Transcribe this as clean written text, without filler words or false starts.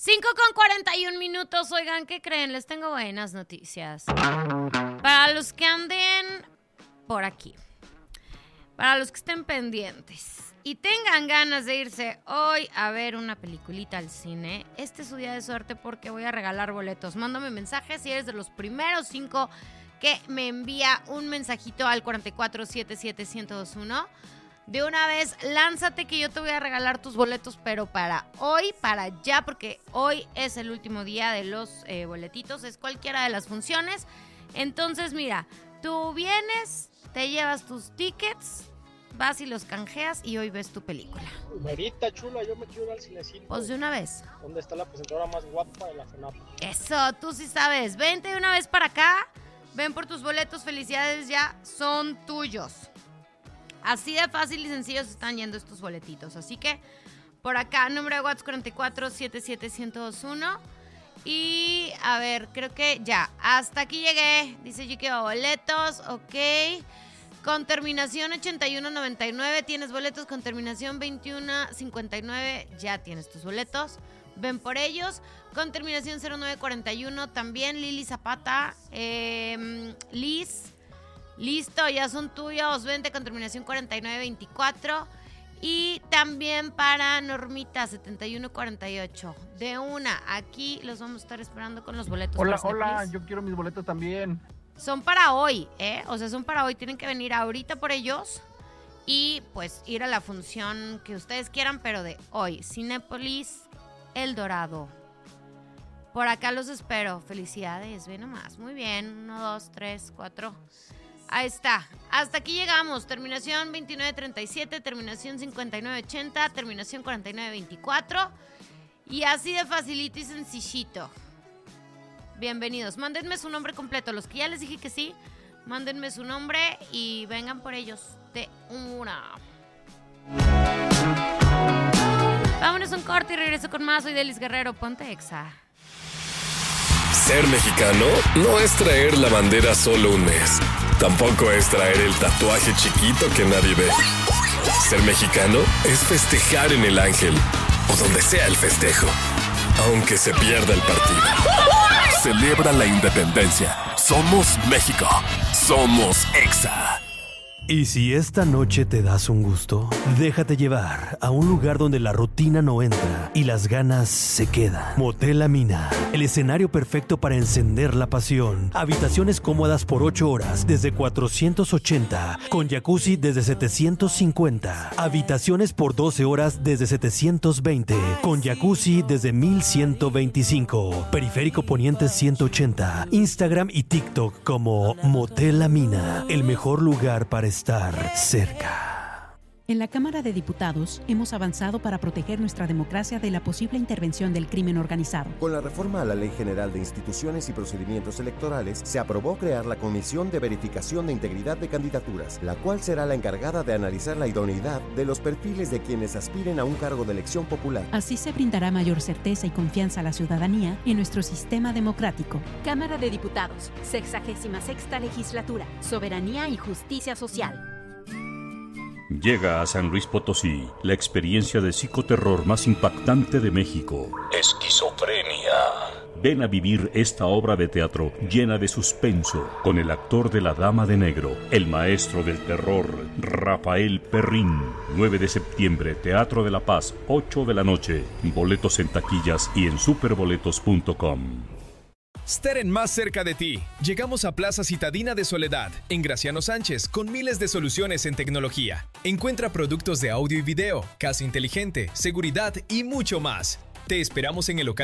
5:41. Oigan, ¿qué creen? Les tengo buenas noticias. Para los que anden por aquí, para los que estén pendientes y tengan ganas de irse hoy a ver una peliculita al cine, este es su día de suerte porque voy a regalar boletos. Mándame mensajes si eres de los primeros 5 que me envía un mensajito al 4477121. De una vez, lánzate que yo te voy a regalar tus boletos, pero para hoy, para ya, porque hoy es el último día de los boletitos, es cualquiera de las funciones. Entonces, mira, tú vienes, te llevas tus tickets, vas y los canjeas y hoy ves tu película. Merita chula, yo me quiero ir al cinecito. Pues de una vez. ¿Dónde está la presentadora más guapa de la FENAP? Eso, tú sí sabes. Vente de una vez para acá, ven por tus boletos, felicidades, ya son tuyos. Así de fácil y sencillo se están yendo estos boletitos. Así que por acá, número de WhatsApp 4477121. Y a ver, creo que ya. Hasta aquí llegué. Dice yo quiero boletos. Ok. Con terminación 8199 tienes boletos. Con terminación 2159 ya tienes tus boletos. Ven por ellos. Con terminación 0941 también. Lili Zapata. Liz. Listo, ya son tuyos. Vente con terminación 4924. Y también para Normita 7148. De una, aquí los vamos a estar esperando con los boletos. Hola, yo quiero mis boletos también. Son para hoy, O sea, son para hoy. Tienen que venir ahorita por ellos. Y pues ir a la función que ustedes quieran, pero de hoy. Cinépolis El Dorado. Por acá los espero. Felicidades, ve nomás. Muy bien. 1, 2, 3, 4. Ahí está. Hasta aquí llegamos. Terminación 2937, terminación 5980, terminación 4924. Y así de facilito y sencillito. Bienvenidos. Mándenme su nombre completo. Los que ya les dije que sí, mándenme su nombre y vengan por ellos de una. Vámonos a un corte y regreso con más. Soy Delis Guerrero. Ponte Exa. Ser mexicano no es traer la bandera solo un mes. Tampoco es traer el tatuaje chiquito que nadie ve. Ser mexicano es festejar en el Ángel o donde sea el festejo, aunque se pierda el partido. Celebra la independencia. Somos México. Somos Exa. Y si esta noche te das un gusto, déjate llevar a un lugar donde la rutina no entra y las ganas se quedan. Motel La Mina, el escenario perfecto para encender la pasión. Habitaciones cómodas por 8 horas desde 480, con jacuzzi desde 750. Habitaciones por 12 horas desde 720, con jacuzzi desde 1125. Periférico Poniente 180. Instagram y TikTok como Motel La Mina, el mejor lugar para estar cerca. En la Cámara de Diputados hemos avanzado para proteger nuestra democracia de la posible intervención del crimen organizado. Con la reforma a la Ley General de Instituciones y Procedimientos Electorales, se aprobó crear la Comisión de Verificación de Integridad de Candidaturas, la cual será la encargada de analizar la idoneidad de los perfiles de quienes aspiren a un cargo de elección popular. Así se brindará mayor certeza y confianza a la ciudadanía en nuestro sistema democrático. Cámara de Diputados, 66ª Legislatura, Soberanía y Justicia Social. Llega a San Luis Potosí la experiencia de psicoterror más impactante de México. Esquizofrenia. Ven a vivir esta obra de teatro llena de suspenso con el actor de La Dama de Negro, el maestro del terror, Rafael Perrín. 9 de septiembre, Teatro de la Paz, 8 de la noche. Boletos en taquillas y en superboletos.com. Steren más cerca de ti. Llegamos a Plaza Citadina de Soledad, en Graciano Sánchez, con miles de soluciones en tecnología. Encuentra productos de audio y video, casa inteligente, seguridad y mucho más. Te esperamos en el local